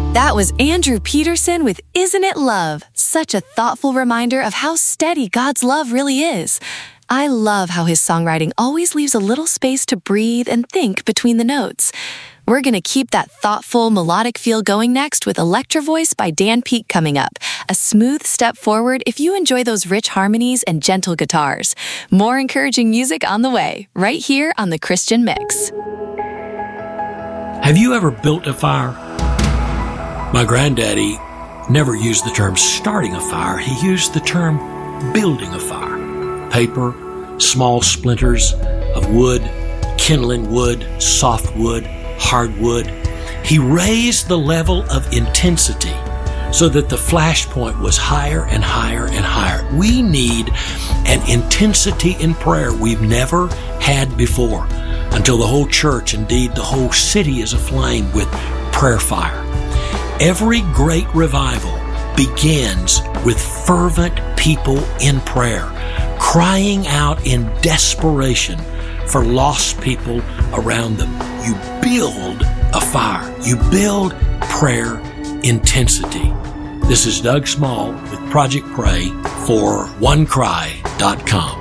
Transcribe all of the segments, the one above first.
That was Andrew Peterson with Isn't It Love? Such a thoughtful reminder of how steady God's love really is. I love how his songwriting always leaves a little space to breathe and think between the notes. We're going to keep that thoughtful, melodic feel going next with Electra Voice by Dan Peek coming up. A smooth step forward if you enjoy those rich harmonies and gentle guitars. More encouraging music on the way, right here on The Christian Mix. Have you ever built a fire? My granddaddy never used the term starting a fire. He used the term building a fire. Paper, small splinters of wood, kindling wood, soft wood, hardwood. He raised the level of intensity so that the flash point was higher and higher and higher. We need an intensity in prayer we've never had before until the whole church, indeed the whole city, is aflame with prayer fire. Every great revival begins with fervent people in prayer, crying out in desperation for lost people around them. You build a fire. You build prayer intensity. This is Doug Small with Project Pray for OneCry.com.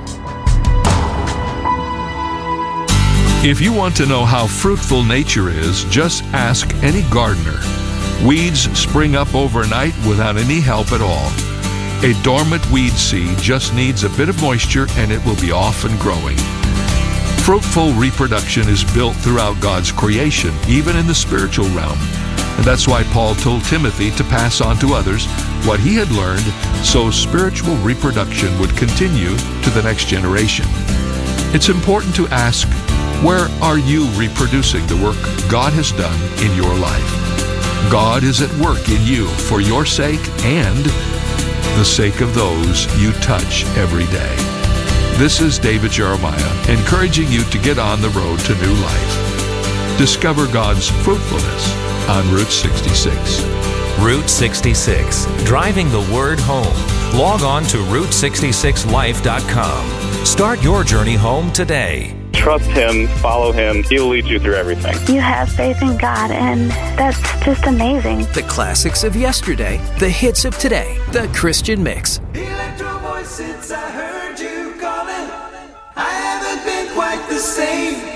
If you want to know how fruitful nature is, just ask any gardener. Weeds spring up overnight without any help at all. A dormant weed seed just needs a bit of moisture and it will be off and growing. Fruitful reproduction is built throughout God's creation, even in the spiritual realm. And that's why Paul told Timothy to pass on to others what he had learned so spiritual reproduction would continue to the next generation. It's important to ask, where are you reproducing the work God has done in your life? God is at work in you for your sake and the sake of those you touch every day. This is David Jeremiah, encouraging you to get on the road to new life. Discover God's fruitfulness on Route 66. Route 66, driving the word home. Log on to Route66Life.com. Start your journey home today. Trust Him, follow Him. He'll lead you through everything. You have faith in God, and that's just amazing. The classics of yesterday, the hits of today, the Christian Mix. Electro Voice, since I heard you calling, I haven't been quite the same.